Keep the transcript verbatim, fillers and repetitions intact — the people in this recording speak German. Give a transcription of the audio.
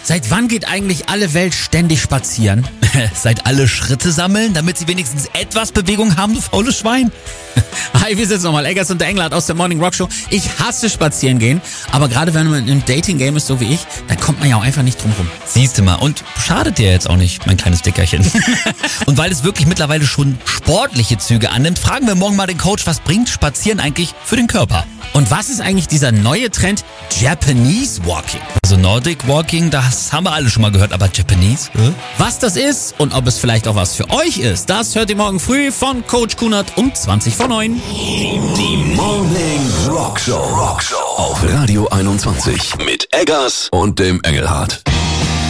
Seit wann geht eigentlich alle Welt ständig spazieren? Seit alle Schritte sammeln, damit sie wenigstens etwas Bewegung haben, du faules Schwein. Hi, wir sind's nochmal, Eggers und der Englert aus der Morning Rock Show. Ich hasse spazieren gehen, aber gerade wenn man im Dating-Game ist, so wie ich, dann kommt man ja auch einfach nicht drum rum. Siehst du mal, und schadet dir jetzt auch nicht, mein kleines Dickerchen. Und weil es wirklich mittlerweile schon sportliche Züge annimmt, fragen wir morgen mal den Coach, was bringt Spazieren eigentlich für den Körper? Und was ist eigentlich dieser neue Trend Japanese Walking? Also Nordic Walking, das haben wir alle schon mal gehört, aber Japanese? Äh? Was das ist und ob es vielleicht auch was für euch ist, das hört ihr morgen früh von Coach Kunert um zwanzig vor neun. Die Morning Rock Show. Rock Show auf Radio einundzwanzig mit Eggers und dem Engelhardt.